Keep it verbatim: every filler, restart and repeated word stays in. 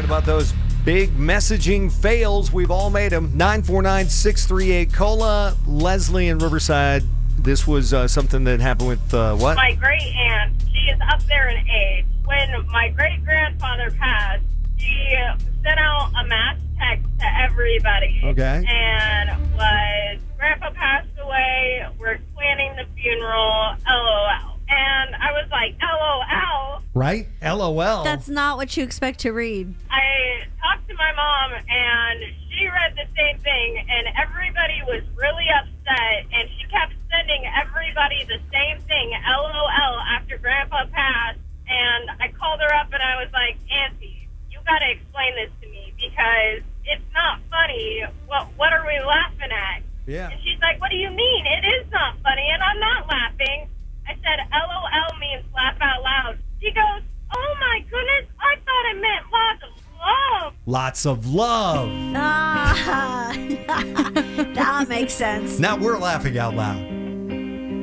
about those big messaging fails. We've all made them. nine four nine, six three eight, COLA. Leslie in Riverside. This was uh, something that happened with uh, what? My great aunt. She is up there in age. When my great grandfather passed, she sent out a mass text to everybody. Okay. And was, Grandpa passed away. We're planning the funeral. LOL. And I was like, LOL. Right? LOL. That's not what you expect to read. I talked to my mom, and she read the same thing, and everybody was really upset, and she kept sending everybody the same thing, LOL, after Grandpa passed. And I called her up, and I was like, Auntie, you got to explain this to me, because it's not funny. What, what are we laughing at? Yeah. And she's like, what do you mean? It is not funny, and I'm not laughing. I said, LOL means laugh out loud. She goes, oh my goodness, I thought it meant lots of love. Lots of love. Ah, that makes sense. Now we're laughing out loud.